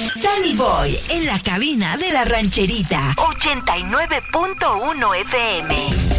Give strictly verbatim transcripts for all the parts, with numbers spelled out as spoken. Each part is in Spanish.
Danny Boy en la cabina de la rancherita. ochenta y nueve punto uno F M.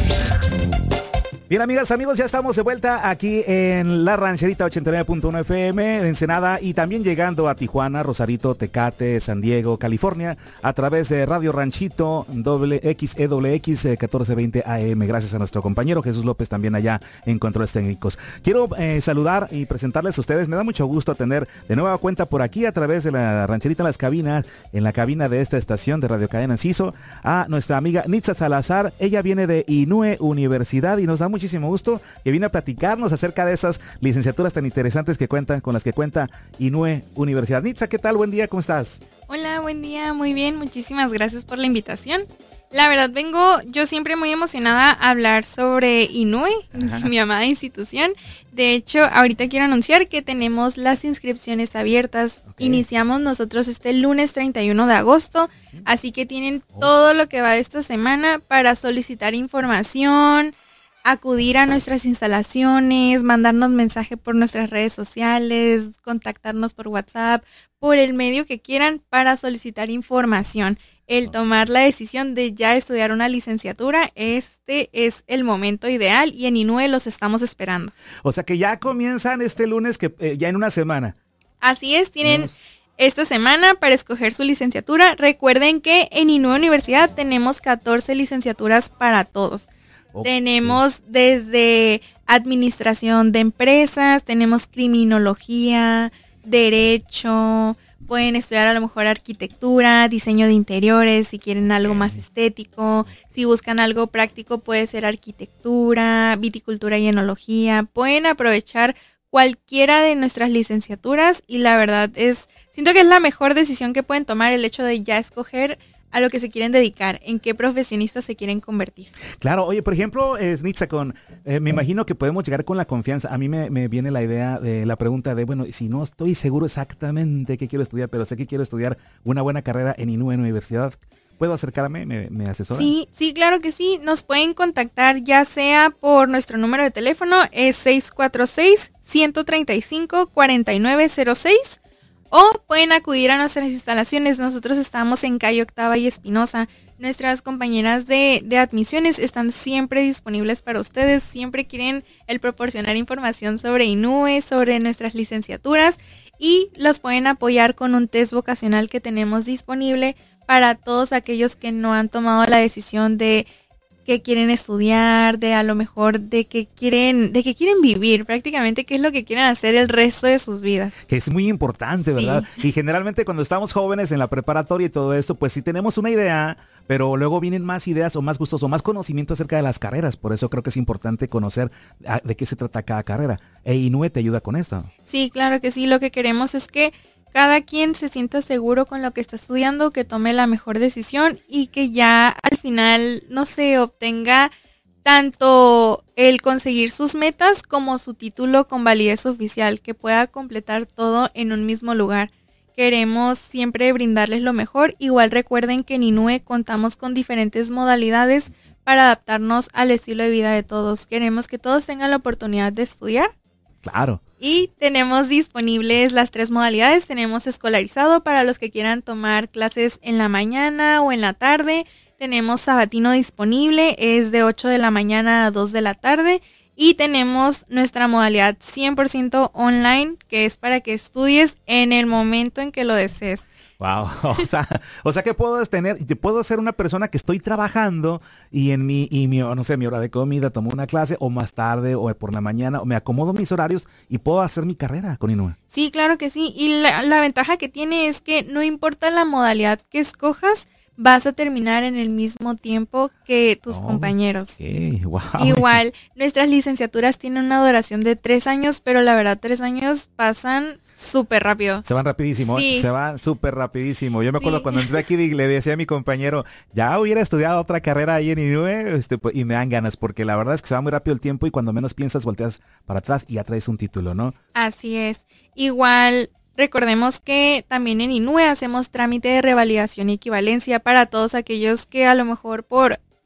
Bien, amigas, amigos, ya estamos de vuelta aquí en la rancherita ochenta y nueve punto uno F M de Ensenada y también llegando a Tijuana, Rosarito, Tecate, San Diego, California, a través de Radio Ranchito X E W X catorce veinte A M. Gracias a nuestro compañero Jesús López también allá en Controles Técnicos. Quiero eh, saludar y presentarles a ustedes. Me da mucho gusto tener de nueva cuenta por aquí a través de la rancherita Las Cabinas, en la cabina de esta estación de Radio Cadena Enciso, a nuestra amiga Nitza Salazar. Ella viene de Inúe Universidad y nos da muchísimo gusto que viene a platicarnos acerca de esas licenciaturas tan interesantes que cuentan, con las que cuenta Inúe Universidad. Nitza, ¿qué tal? Buen día, ¿cómo estás? Hola, buen día, muy bien, muchísimas gracias por la invitación. La verdad vengo yo siempre muy emocionada a hablar sobre Inúe, mi amada institución. De hecho, ahorita quiero anunciar que tenemos las inscripciones abiertas. Okay. Iniciamos nosotros este lunes treinta y uno de agosto, así que tienen oh. todo lo que va de esta semana para solicitar información, acudir a nuestras instalaciones, mandarnos mensaje por nuestras redes sociales, contactarnos por WhatsApp, por el medio que quieran para solicitar información. El tomar la decisión de ya estudiar una licenciatura, este es el momento ideal y en Inúe los estamos esperando. O sea que ya comienzan este lunes, que eh, ya en una semana. Así es, tienen Dios. esta semana para escoger su licenciatura. Recuerden que en Inúe Universidad tenemos catorce licenciaturas para todos. Okay. Tenemos desde administración de empresas, tenemos criminología, derecho, pueden estudiar a lo mejor arquitectura, diseño de interiores, si quieren algo más estético, si buscan algo práctico puede ser arquitectura, viticultura y enología, pueden aprovechar cualquiera de nuestras licenciaturas y la verdad es, siento que es la mejor decisión que pueden tomar el hecho de ya escoger a lo que se quieren dedicar, en qué profesionistas se quieren convertir. Claro, oye, por ejemplo, eh, Nitza, con, eh, me imagino que podemos llegar con la confianza. A mí me, me viene la idea de la pregunta de, bueno, si no estoy seguro exactamente qué quiero estudiar, pero sé que quiero estudiar una buena carrera en Inúe Universidad, ¿puedo acercarme? ¿Me, me asesoran? Sí, sí, claro que sí. Nos pueden contactar ya sea por nuestro número de teléfono, es seis cuatro seis, uno tres cinco, cuatro nueve cero seis. O pueden acudir a nuestras instalaciones. Nosotros estamos en calle Octava y Espinosa. Nuestras compañeras de, de admisiones están siempre disponibles para ustedes. Siempre quieren el proporcionar información sobre Inúe, sobre nuestras licenciaturas. Y los pueden apoyar con un test vocacional que tenemos disponible para todos aquellos que no han tomado la decisión de que quieren estudiar, de a lo mejor de que quieren, de que quieren vivir, prácticamente qué es lo que quieren hacer el resto de sus vidas. Que es muy importante, ¿verdad? Sí. Y generalmente cuando estamos jóvenes en la preparatoria y todo esto, pues sí tenemos una idea, pero luego vienen más ideas o más gustos o más conocimiento acerca de las carreras. Por eso creo que es importante conocer de qué se trata cada carrera. E Inúe te ayuda con esto. Sí, claro que sí. Lo que queremos es que cada quien se sienta seguro con lo que está estudiando, que tome la mejor decisión y que ya al final, no sé, obtenga tanto el conseguir sus metas como su título con validez oficial, que pueda completar todo en un mismo lugar. Queremos siempre brindarles lo mejor. Igual recuerden que en Inúe contamos con diferentes modalidades para adaptarnos al estilo de vida de todos. Queremos que todos tengan la oportunidad de estudiar. Claro. Y tenemos disponibles las tres modalidades. Tenemos escolarizado para los que quieran tomar clases en la mañana o en la tarde. Tenemos sabatino disponible, es de ocho de la mañana a dos de la tarde. Y tenemos nuestra modalidad cien por ciento online, que es para que estudies en el momento en que lo desees. Wow, o sea, o sea que puedo tener, puedo ser una persona que estoy trabajando y en mi, y mi, no sé, mi hora de comida tomo una clase o más tarde o por la mañana o me acomodo mis horarios y puedo hacer mi carrera con Inúe. Sí, claro que sí. Y la, la ventaja que tiene es que no importa la modalidad que escojas, vas a terminar en el mismo tiempo que tus oh, compañeros. Okay, wow. Igual, nuestras licenciaturas tienen una duración de tres años, pero la verdad, tres años pasan súper rápido. Se van rapidísimo, sí. Se van súper rapidísimo. Yo me acuerdo sí. cuando entré aquí y le decía a mi compañero, ya hubiera estudiado otra carrera ahí en Inúe, este, y me dan ganas, porque la verdad es que se va muy rápido el tiempo y cuando menos piensas volteas para atrás y ya traes un título, ¿no? Así es. Igual, recordemos que también en Inúe hacemos trámite de revalidación y equivalencia para todos aquellos que a lo mejor por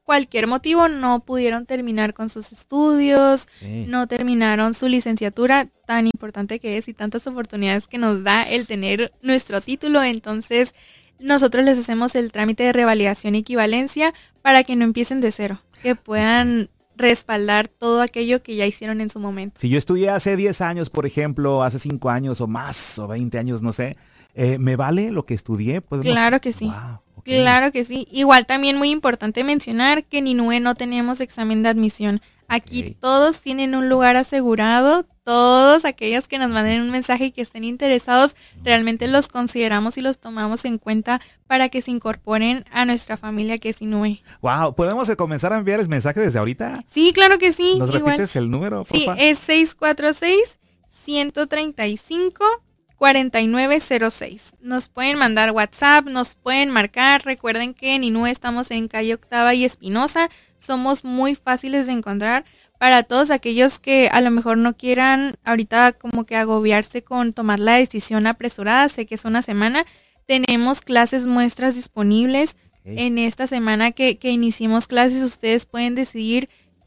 cualquier motivo no pudieron terminar con sus estudios, sí. no terminaron su licenciatura, tan importante que es y tantas oportunidades que nos da el tener nuestro título. Entonces nosotros les hacemos el trámite de revalidación y equivalencia para que no empiecen de cero, que puedan respaldar todo aquello que ya hicieron en su momento. Si yo estudié hace diez años, por ejemplo, hace cinco años o más, o veinte años, no sé, eh, ¿me vale lo que estudié? ¿Podemos... Claro que sí. Wow, okay. Claro que sí. Igual también muy importante mencionar que en I N U E no tenemos examen de admisión. Aquí okay. todos tienen un lugar asegurado, todos aquellos que nos manden un mensaje y que estén interesados, realmente los consideramos y los tomamos en cuenta para que se incorporen a nuestra familia que es I N U E. Wow, ¿podemos comenzar a enviarles mensajes desde ahorita? Sí, claro que sí. ¿Nos igual. repites el número, por Sí, favor? es seis cuatro seis, uno tres cinco, cuatro nueve cero seis. Nos pueden mandar WhatsApp, nos pueden marcar. Recuerden que en I N U E estamos en calle Octava y Espinosa. Somos muy fáciles de encontrar para todos aquellos que a lo mejor no quieran ahorita como que agobiarse con tomar la decisión apresurada. Sé que es una semana. Tenemos clases muestras disponibles. Okay. En esta semana que, que iniciemos clases, ustedes pueden decidir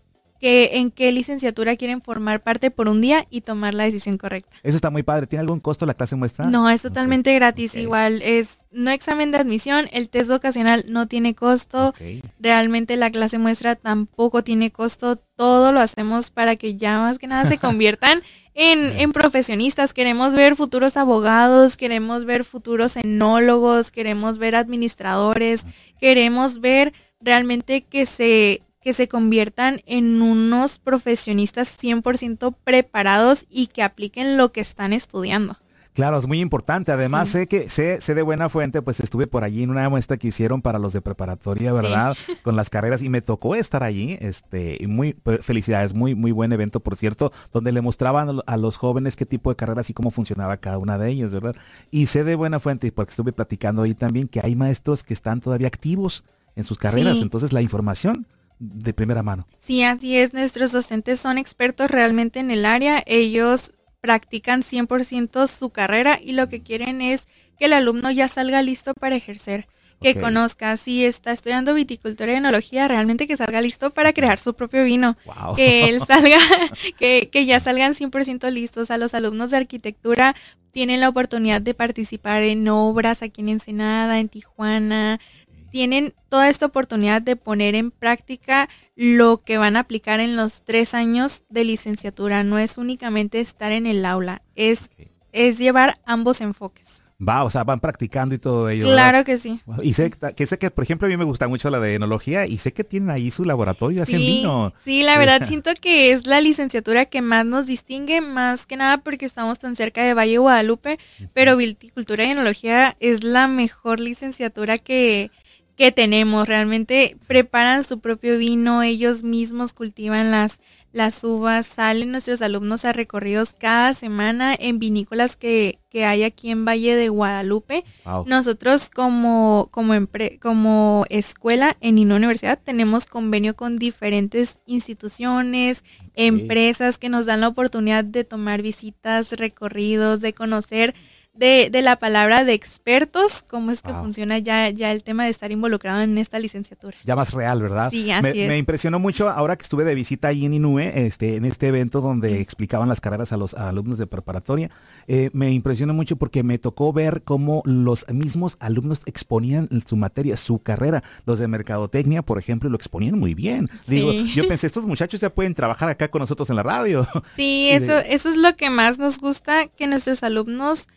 que en qué licenciatura quieren formar parte por un día y tomar la decisión correcta. Eso está muy padre. ¿Tiene algún costo la clase muestra? No, es totalmente okay. gratis. Okay. Igual es no examen de admisión, el test vocacional no tiene costo. Okay. Realmente la clase muestra tampoco tiene costo. Todo lo hacemos para que ya más que nada se conviertan en, en profesionistas. Queremos ver futuros abogados, queremos ver futuros enólogos, queremos ver administradores, okay. queremos ver realmente que se... que se conviertan en unos profesionistas cien por ciento preparados y que apliquen lo que están estudiando. Claro, es muy importante. Además, sí. sé que sé, sé de buena fuente, pues estuve por allí en una muestra que hicieron para los de preparatoria, ¿verdad? Sí. Con las carreras y me tocó estar allí. Este, y muy felicidades, muy muy buen evento, por cierto, donde le mostraban a los jóvenes qué tipo de carreras y cómo funcionaba cada una de ellas, ¿verdad? Y sé de buena fuente, porque estuve platicando ahí también, que hay maestros que están todavía activos en sus carreras. Sí. Entonces, la información de primera mano. Sí, así es. Nuestros docentes son expertos realmente en el área. Ellos practican cien por ciento su carrera y lo que quieren es que el alumno ya salga listo para ejercer, que okay. conozca, si está estudiando viticultura y enología, realmente que salga listo para crear su propio vino, wow. que él salga, que, que ya salgan cien por ciento listos. A los alumnos de arquitectura tienen la oportunidad de participar en obras aquí en Ensenada, en Tijuana. Tienen toda esta oportunidad de poner en práctica lo que van a aplicar en los tres años de licenciatura. No es únicamente estar en el aula, es, okay. es llevar ambos enfoques. Va, o sea, van practicando y todo ello. Claro ¿verdad? Que sí. Y sé que, sé que, por ejemplo, a mí me gusta mucho la de enología y sé que tienen ahí su laboratorio, hacen sí, vino. Sí, la verdad siento que es la licenciatura que más nos distingue, más que nada porque estamos tan cerca de Valle de Guadalupe, uh-huh. pero viticultura y enología es la mejor licenciatura que... que tenemos. Realmente preparan su propio vino, ellos mismos cultivan las, las uvas, salen nuestros alumnos a recorridos cada semana en vinícolas que, que hay aquí en Valle de Guadalupe. Wow. Nosotros como, como, empre, como escuela en I N U E Universidad tenemos convenio con diferentes instituciones, okay. empresas que nos dan la oportunidad de tomar visitas, recorridos, de conocer De, de la palabra de expertos, cómo es que wow. funciona ya, ya el tema de estar involucrado en esta licenciatura. Ya más real, ¿verdad? Sí, así me, es. Me impresionó mucho ahora que estuve de visita ahí en I N U E, este, en este evento donde sí. explicaban las carreras a los a alumnos de preparatoria. Eh, me impresionó mucho porque me tocó ver cómo los mismos alumnos exponían su materia, su carrera. Los de mercadotecnia, por ejemplo, lo exponían muy bien. Sí. Digo, yo pensé, estos muchachos ya pueden trabajar acá con nosotros en la radio. Sí, eso, de... eso es lo que más nos gusta, que nuestros alumnos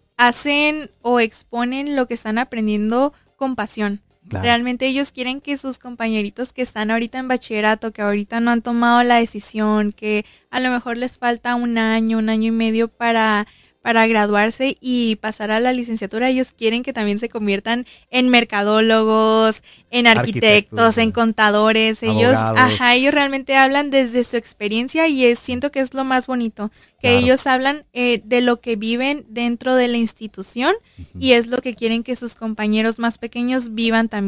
hacen o exponen lo que están aprendiendo con pasión. Claro. Realmente ellos quieren que sus compañeritos que están ahorita en bachillerato, que ahorita no han tomado la decisión, que a lo mejor les falta un año, un año y medio para, para graduarse y pasar a la licenciatura, ellos quieren que también se conviertan en mercadólogos, en arquitectos, arquitectos en contadores. Ellos, ajá, ellos realmente hablan desde su experiencia y es, siento que es lo más bonito, que claro. ellos hablan eh, de lo que viven dentro de la institución uh-huh. y es lo que quieren que sus compañeros más pequeños vivan también.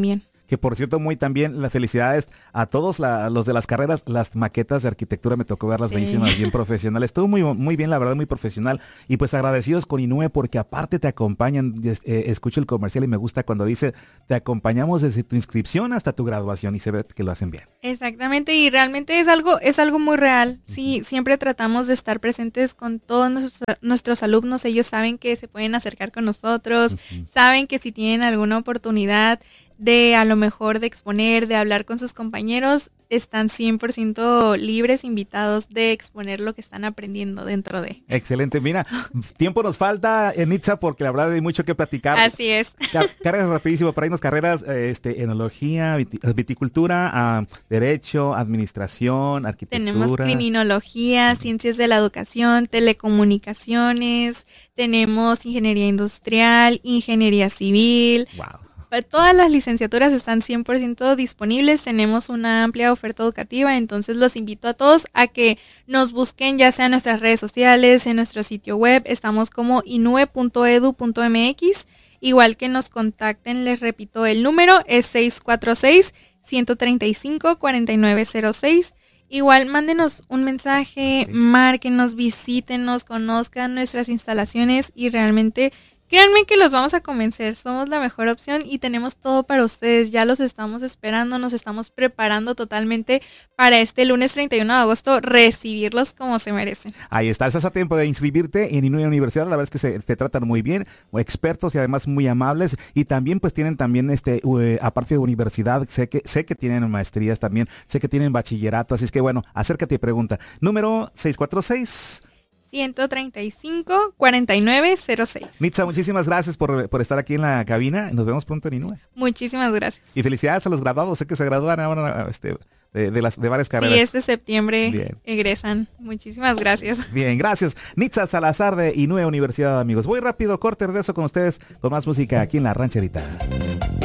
Que por cierto, muy también las felicidades a todos la, los de las carreras, las maquetas de arquitectura, me tocó verlas sí. bellísimas, bien profesionales. Estuvo muy, muy bien, la verdad, muy profesional. Y pues agradecidos con Inúe porque aparte te acompañan, eh, escucho el comercial y me gusta cuando dice, te acompañamos desde tu inscripción hasta tu graduación y se ve que lo hacen bien. Exactamente, y realmente es algo, es algo muy real. Sí, uh-huh. siempre tratamos de estar presentes con todos nuestros, nuestros alumnos. Ellos saben que se pueden acercar con nosotros, uh-huh. saben que si tienen alguna oportunidad de a lo mejor de exponer, de hablar con sus compañeros, están cien por ciento libres, invitados de exponer lo que están aprendiendo dentro de. Excelente, mira, tiempo nos falta, Nitza, porque la verdad hay mucho que platicar. Así es. Car- carreras rapidísimo, para irnos carreras, este, enología, vit- viticultura, uh, derecho, administración, arquitectura. Tenemos criminología, uh-huh. ciencias de la educación, telecomunicaciones, tenemos ingeniería industrial, ingeniería civil. Wow. Todas las licenciaturas están cien por ciento disponibles, tenemos una amplia oferta educativa, entonces los invito a todos a que nos busquen ya sea en nuestras redes sociales, en nuestro sitio web, estamos como inue punto edu punto m x, igual que nos contacten, les repito, el número es seis cuatro seis, uno tres cinco, cuatro nueve cero seis. Igual mándenos un mensaje, sí. márquenos, visítenos, conozcan nuestras instalaciones y realmente créanme que los vamos a convencer, somos la mejor opción y tenemos todo para ustedes, ya los estamos esperando, nos estamos preparando totalmente para este lunes treinta y uno de agosto recibirlos como se merecen. Ahí está, estás a tiempo de inscribirte en Inúe Universidad, la verdad es que se te tratan muy bien, expertos y además muy amables y también pues tienen también este, uh, aparte de universidad, sé que, sé que tienen maestrías también, sé que tienen bachillerato, así es que bueno, acércate y pregunta. Número seis cuatro seis. uno tres cinco, cuatro nueve cero seis. Nitza, muchísimas gracias por, por estar aquí en la cabina. Nos vemos pronto en Inúe. Muchísimas gracias. Y felicidades a los graduados. Sé que se gradúan ahora este, de, de, las, de varias carreras. Sí, este septiembre Bien. egresan. Muchísimas gracias. Bien, gracias. Nitza Salazar de Inúe Universidad, amigos. Voy rápido, corte, regreso con ustedes con más música aquí en La Rancherita.